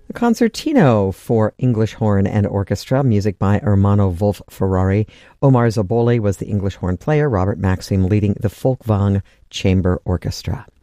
A concertino for English horn and orchestra, music by Ermanno Wolf Ferrari. Omar Zaboli was the English horn player, Robert Maxim leading the Folkwang Chamber Orchestra.